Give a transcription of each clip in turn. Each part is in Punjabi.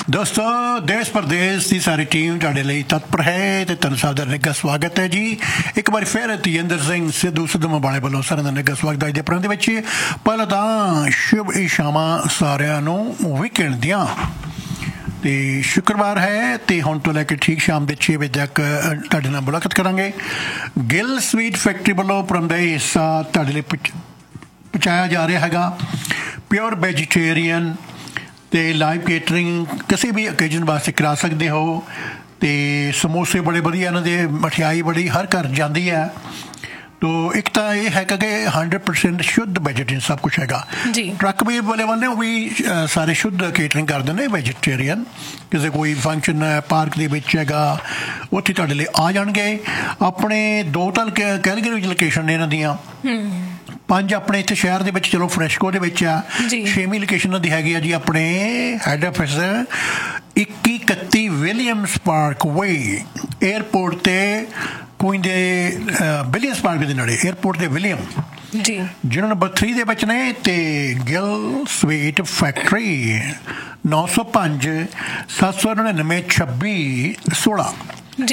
ਦੋਸਤੋ ਦੇਸ਼ ਪ੍ਰਦੇਸ਼ ਦੀ ਸਾਰੀ ਟੀਮ ਤੁਹਾਡੇ ਲਈ ਤਤਪਰ ਹੈ ਤੇ ਤੁਹਾਨੂੰ ਸਭ ਦਾ ਨਿੱਘਾ ਸਵਾਗਤ ਹੈ ਜੀ। ਇੱਕ ਵਾਰੀ ਫਿਰ ਤੇਜਿੰਦਰ ਸਿੰਘ ਸਿੱਧੂ ਵਾਲੇ ਵੱਲੋਂ ਸਾਰਿਆਂ ਦਾ ਨਿੱਘਾ ਸਵਾਗਤ ਹੈ। ਅੱਜ ਦੇ ਪ੍ਰੋਗਰਾਮ ਦੇ ਵਿੱਚ ਪਹਿਲਾਂ ਤਾਂ ਸ਼ੁਭ ਇਸ਼ਾਵਾਂ ਸਾਰਿਆਂ ਨੂੰ ਵੀਕਐਂਡ ਦੀਆਂ। ਤੇ ਸ਼ੁੱਕਰਵਾਰ ਹੈ ਤੇ ਹੁਣ ਤੋਂ ਲੈ ਕੇ ਠੀਕ ਸ਼ਾਮ ਦੇ 6 ਵਜੇ ਤੱਕ ਤੁਹਾਡੇ ਨਾਲ ਮੁਲਾਕਾਤ ਕਰਾਂਗੇ। ਗਿੱਲ ਸਵੀਟ ਫੈਕਟਰੀ ਵੱਲੋਂ ਪ੍ਰੰਦੇ ਹਿੱਸਾ ਤੁਹਾਡੇ ਲਈ ਪਹੁੰਚਾਇਆ ਜਾ ਰਿਹਾ ਹੈਗਾ। ਪਿਓਰ ਵੈਜੀਟੇਰੀਅਨ ਤੇ ਲਾਈਵ ਕੇਟਰਿੰਗ ਕਿਸੇ ਵੀ ਓਕੇਜ਼ਨ ਵਾਸਤੇ ਕਰਾ ਸਕਦੇ ਹੋ। ਤੇ ਸਮੋਸੇ ਬੜੇ ਵਧੀਆ ਇਹਨਾਂ ਦੇ, ਮਠਿਆਈ ਬੜੀ ਹਰ ਘਰ ਜਾਂਦੀ ਹੈ। ਤੋ ਇੱਕ ਤਾਂ ਇਹ ਹੈਗਾ ਕਿ 100% ਸ਼ੁੱਧ ਵੈਜੀਟੇਰੀਅਨ ਸਭ ਕੁਛ ਹੈਗਾ ਜੀ। ਟਰੱਕ ਵੀ ਅਵੇਲੇਬਲ ਨੇ, ਉਹ ਵੀ ਸਾਰੇ ਸ਼ੁੱਧ ਕੇਟਰਿੰਗ ਕਰਦੇ ਨੇ ਵੈਜੀਟੇਰੀਅਨ। ਕਿਸੇ ਕੋਈ ਫੰਕਸ਼ਨ ਪਾਰਕ ਦੇ ਵਿੱਚ ਹੈਗਾ ਉੱਥੇ ਤੁਹਾਡੇ ਲਈ ਆ ਜਾਣਗੇ। ਆਪਣੇ 2 ਤਾਂ ਕੈਲਗਰੀ ਵਿੱਚ ਲੋਕੇਸ਼ਨ ਨੇ ਇਹਨਾਂ ਦੀਆਂ, 5 ਆਪਣੇ ਇੱਥੇ ਸ਼ਹਿਰ ਦੇ ਵਿੱਚ, ਚਲੋ ਫਰੈਸ਼ਕੋ ਦੇ ਵਿੱਚ ਆ। 6ਵੀਂ ਲੋਕੇਸ਼ਨ ਦੀ ਹੈਗੀ ਆ ਜੀ ਆਪਣੇ ਹੈਡ ਆਫਿਸ 2131 ਵਿਲੀਅਮਸ ਪਾਰਕ ਵੇ, ਏਅਰਪੋਰਟ ਤੇ ਕੁਈਨ ਦੇ ਵਿਲੀਅਮਸ ਪਾਰਕ ਦੇ ਨੇੜੇ, ਏਅਰਪੋਰਟ ਦੇ ਵਿਲੀਅਮ ਜੀ, ਜਿਹੜਾ ਨੰਬਰ 3 ਦੇ ਵਿੱਚ ਨੇ। ਤੇ ਗਿੱਲ ਸਵੀਟ ਫੈਕਟਰੀ 905 799 2616 ਜੀ,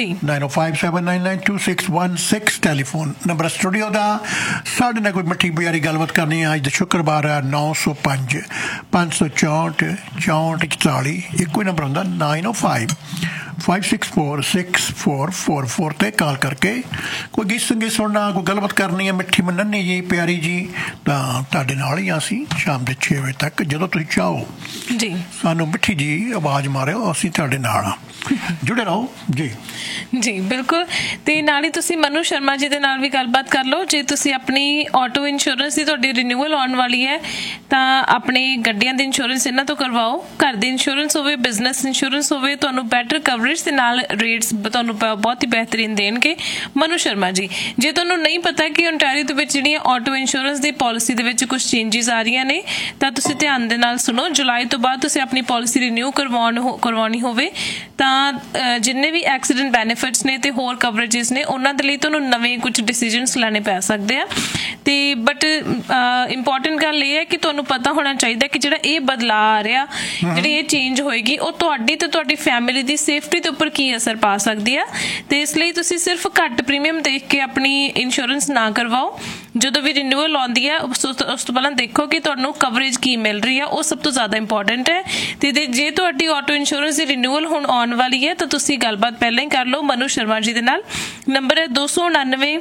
9057992616 ਟੈਲੀਫੋਨ ਨੰਬਰ ਸਟੂਡੀਓ ਦਾ। ਸਾਡੇ ਨਾਲ ਕੋਈ ਮਿੱਠੀ ਪਿਆਰੀ ਗੱਲਬਾਤ ਕਰਨੀ ਹੈ। ਅੱਜ ਦਾ ਸ਼ੁੱਕਰਵਾਰ ਹੈ। 905 564 6444 ਇੱਕੋ ਹੀ ਨੰਬਰ ਹੁੰਦਾ, 905 564 6444 ਤੇ ਕਾਲ ਕਰਕੇ ਕੋਈ ਗੀਤ ਸੰਗੀਤ ਸੁਣਨਾ, ਕੋਈ ਗੱਲਬਾਤ ਕਰਨੀ ਹੈ ਮਿੱਠੀ ਨੰਨੀ ਜੀ ਪਿਆਰੀ ਜੀ, ਤਾਂ ਤੁਹਾਡੇ ਨਾਲ ਹੀ ਅਸੀਂ ਸ਼ਾਮ ਦੇ 6 ਵਜੇ ਤੱਕ ਜਦੋਂ ਤੁਸੀਂ ਚਾਹੋ ਜੀ ਸਾਨੂੰ ਮਿੱਠੀ ਜੀ ਆਵਾਜ਼ ਮਾਰਿਓ, ਅਸੀਂ ਤੁਹਾਡੇ ਨਾਲ ਜੁੜੇ ਰਹੋ ਜੀ। ਜੀ ਬਿਲਕੁਲ। ਤੇ ਨਾਲ ਹੀ ਤੁਸੀਂ ਮਨੂ ਸ਼ਰਮਾ ਜੀ ਦੇ ਨਾਲ ਵੀ ਗੱਲਬਾਤ ਕਰ ਲਓ। ਜੇ ਤੁਸੀਂ ਆਪਣੀ ਆਟੋ ਇੰਸ਼ੋਰੈਂਸ ਦੀ ਤੁਹਾਡੀ ਰਿਨਿਊਅਲ ਆਉਣ ਵਾਲੀ ਹੈ ਤਾਂ ਆਪਣੀ ਗੱਡੀਆਂ ਦੀ ਇੰਸ਼ੋਰੈਂਸ ਇਹਨਾਂ ਤੋਂ ਕਰਵਾਓ। ਘਰ ਦੀ ਇੰਸ਼ੋਰੈਂਸ ਹੋਵੇ, ਬਿਜ਼ਨਸ ਇੰਸ਼ੋਰੈਂਸ ਹੋਵੇ, ਤੁਹਾਨੂੰ ਬੈਟਰ ਕਵਰੇਜ ਦੇ ਨਾਲ ਰੇਟਸ ਤੁਹਾਨੂੰ ਬਹੁਤ ਹੀ ਬਿਹਤਰੀਨ ਦੇਣਗੇ ਮਨੂ ਸ਼ਰਮਾ ਜੀ। ਜੇ ਤੁਹਾਨੂੰ ਨਹੀਂ ਪਤਾ ਕਿ ਓਨਟਾਰੀਓ ਦੇ ਵਿੱਚ ਜਿਹੜੀਆਂ ਆਟੋ ਇੰਸ਼ੋਰੈਂਸ ਦੀ ਪਾਲਿਸੀ ਦੇ ਵਿੱਚ ਕੁਝ ਚੇਂਜਿਸ ਆ ਰਹੀਆਂ ਨੇ ਤਾਂ ਤੁਸੀਂ ਧਿਆਨ ਦੇ ਨਾਲ ਸੁਣੋ। ਜੁਲਾਈ ਤੋਂ ਬਾਅਦ ਤੁਸੀਂ ਆਪਣੀ ਪਾਲਿਸੀ ਰਿਨਿਊ ਕਰਵਾਉਣੀ ਹੋਵੇ ਤਾਂ ਜਿੰਨੇ ਵੀ ਐਕਸੀਡੈਂਟ ਬੈਨੀਫਿਟਸ ਨੇ ਤੇ ਹੋਰ ਕਵਰੇਜਿਸ ਨੇ ਉਹਨਾਂ ਦੇ ਲਈ ਤੁਹਾਨੂੰ ਨਵੇਂ ਕੁਝ ਡਿਸੀਜਨਸ ਲੈਣੇ ਪੈ ਸਕਦੇ ਆ। ਤੇ ਬਟ ਇੰਪੋਰਟੈਂਟ ਗੱਲ ਇਹ ਹੈ ਕਿ ਤੁਹਾਨੂੰ ਪਤਾ ਹੋਣਾ ਚਾਹੀਦਾ ਕਿ ਜਿਹੜਾ ਇਹ ਬਦਲਾਅ ਆ ਰਿਹਾ, ਜਿਹੜੀ ਇਹ ਚੇਂਜ ਹੋਏਗੀ, ਉਹ ਤੁਹਾਡੀ ਤੇ ਤੁਹਾਡੀ ਫੈਮਿਲੀ ਦੀ ਸੇਫਟੀ ਦੇ ਉੱਪਰ ਕੀ ਅਸਰ ਪਾ ਸਕਦੀ ਆ। ਤੇ ਇਸ ਲਈ ਤੁਸੀਂ ਸਿਰਫ ਘੱਟ ਪ੍ਰੀਮੀਅਮ ਦੇਖ ਕੇ ਆਪਣੀ ਇੰਸ਼ੋਰੈਂਸ ਨਾ ਕਰਵਾਓ। ਜਦੋਂ ਵੀ ਰਿਨਿਊਅਲ ਆਉਂਦੀ ਹੈ ਉਸ ਤੋਂ ਪਹਿਲਾਂ ਦੇਖੋ ਕਿ ਤੁਹਾਨੂੰ ਕਵਰੇਜ ਕੀ ਮਿਲ ਰਹੀ ਆ, ਉਹ ਸਭ ਤੋਂ ਜ਼ਿਆਦਾ ਇੰਪੋਰਟੈਂਟ ਹੈ। ਤੇ ਜੇ ਤੁਹਾਡੀ ਆਟੋ ਇੰਸ਼ੋਰੈਂਸ ਦੀ ਰਿਨਿਊਅਲ ਹੁਣ ਆਉਣ ਵਾਲੀ ਹੈ ਤਾਂ ਤੁਸੀਂ ਗੱਲਬਾਤ ਪਹਿਲਾਂ ਹੀ ਕਰ ਲਓ ਮਨੂ ਸ਼ਰਮਾ ਜੀ ਦੇ ਨਾਲ। ਨੰਬਰ ਹੈ 299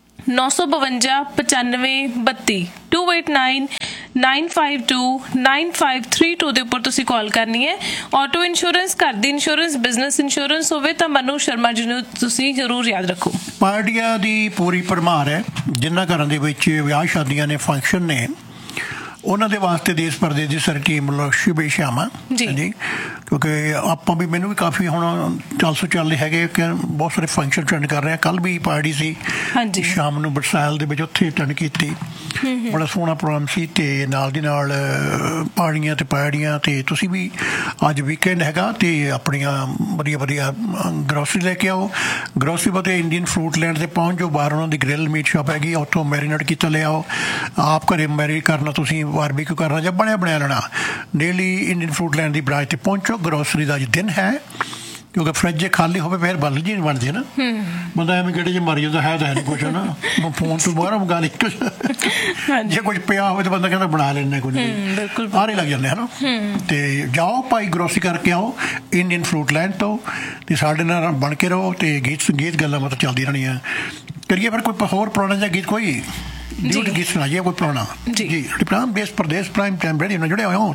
952 95 32 289 952 9532 ਦੇ ਉੱਪਰ ਤੁਸੀਂ ਕਾਲ ਕਰਨੀ ਹੈ। ਆਟੋ ਇੰਸ਼ੋਰੈਂਸ, ਘਰ ਦੀ ਇੰਸ਼ੋਰੈਂਸ, ਬਿਜ਼ਨਸ ਇੰਸ਼ੋਰੈਂਸ ਹੋਵੇ ਤਾਂ ਮਨੂ ਸ਼ਰਮਾ ਜੀ ਨੂੰ ਤੁਸੀਂ ਜ਼ਰੂਰ ਯਾਦ ਰੱਖੋ। ਪਾਰਟੀਆਂ ਦੀ ਪੂਰੀ ਭਰਮਾਰ ਹੈ। ਜਿਨ੍ਹਾਂ ਘਰਾਂ ਦੇ ਵਿੱਚ ਵਿਆਹ ਸ਼ਾਦੀਆਂ ਨੇ, ਫੰਕਸ਼ਨ ਨੇ, ਉਹਨਾਂ ਦੇ ਵਾਸਤੇ ਦੇਸ਼ ਪ੍ਰਦੇਸ਼ ਦੀ ਸਾਰੀ ਟੀਮ ਵੱਲੋਂ ਸ਼ੁਭ ਇਸ਼ਾਵਾਂ ਜੀ। ਕਿਉਂਕਿ ਆਪਾਂ ਵੀ, ਮੈਨੂੰ ਵੀ ਕਾਫੀ ਹੁਣ 400 ਚੱਲ ਹੈਗੇ ਕਿ ਬਹੁਤ ਸਾਰੇ ਫੰਕਸ਼ਨ ਅਟੈਂਡ ਕਰ ਰਹੇ ਹਾਂ। ਕੱਲ੍ਹ ਵੀ ਪਾਰਟੀ ਸੀ ਸ਼ਾਮ ਨੂੰ ਬਰਸਾਇਲ ਦੇ ਵਿੱਚ, ਉੱਥੇ ਅਟੈਂਡ ਕੀਤੀ। ਬੜਾ ਸੋਹਣਾ ਪ੍ਰੋਗਰਾਮ ਸੀ ਤੇ ਨਾਲ ਦੀ ਨਾਲ ਪਾਣੀਆਂ ਤੇ ਪਾੜੀਆਂ। ਤੇ ਤੁਸੀਂ ਵੀ ਅੱਜ ਵੀਕਐਂਡ ਹੈਗਾ ਤੇ ਆਪਣੀਆਂ ਵਧੀਆ ਵਧੀਆ ਗਰੋਸਰੀ ਲੈ ਕੇ ਆਓ। ਗਰੋਸਰੀ ਬਤੇ ਇੰਡੀਅਨ ਫਰੂਟ ਲੈਂਡ 'ਤੇ ਪਹੁੰਚ ਜਾਓ। ਬਾਹਰ ਉਹਨਾਂ ਦੀ ਗ੍ਰਿਲ ਮੀਟ ਸ਼ਾਪ ਹੈਗੀ, ਉੱਥੋਂ ਮੈਰੀਨੇਟ ਕੀਤਾ ਲਿਆਓ। ਆਪ ਘਰੇ ਮੈਰੀ ਕਰਨਾ, ਤੁਸੀਂ ਬਾਰਬੀਕਿਊ ਕਰਨਾ ਜਾਂ ਬਣਿਆ ਲੈਣਾ। ਡੇਲੀ ਇੰਡੀਅਨ ਫਰੂਟ ਲੈਂਡ ਦੀ ਬ੍ਰਾਂਚ 'ਤੇ ਪਹੁੰਚੋ। ਗਰੋਸਰੀ ਦਾ ਅੱਜ ਦਿਨ ਹੈ ਕਿਉਂਕਿ ਫਰਿੱਜ ਜੇ ਖਾਲੀ ਹੋਵੇ ਫਿਰ ਬਦਲ ਜੀ ਨਹੀਂ ਬਣਦੀ ਨਾ, ਬੰਦਾ ਐਵੇਂ ਕਿਹੜੇ ਜੇ ਮਰ ਜਾਂਦਾ ਹੈ ਤਾਂ ਨਹੀਂ ਕੁਛ ਨਾ। ਫੋਨ ਤੋਂ ਬਾਹਰ ਮੰਗਾ ਲਈ ਕੁਛ, ਜੇ ਕੁਛ ਪਿਆ ਹੋਵੇ ਤਾਂ ਬੰਦਾ ਕਹਿੰਦਾ ਬਣਾ ਲੈਣਾ ਕੁਝ, ਆਰੇ ਲੱਗ ਜਾਂਦੇ ਹਨ। ਤੇ ਜਾਓ ਭਾਈ, ਗਰੋਸਰੀ ਕਰਕੇ ਆਓ ਇੰਡੀਅਨ ਫਰੂਟ ਲੈਂਡ ਤੋਂ ਤੇ ਸਾਡੇ ਨਾਲ ਬਣ ਕੇ ਰਹੋ। ਤੇ ਗੀਤ ਸੰਗੀਤ ਗੱਲਾਂ ਮਤਲਬ ਚੱਲਦੀਆਂ ਰਹਿਣੀਆਂ। ਕਰੀਏ ਫਿਰ ਕੋਈ ਹੋਰ ਪੁਰਾਣਾ ਜਿਹਾ ਗੀਤ, ਕੋਈ ਗੀਤ ਸੁਣਾਈਏ ਕੋਈ ਪੁਰਾਣਾ ਜੀ। ਦੇਸ਼ ਪ੍ਰਦੇਸ਼ ਪ੍ਰਾਈਮ ਟਾਈਮ ਰੇਡੀਓ ਨਾਲ ਜੁੜੇ ਹੋਏ ਹੋ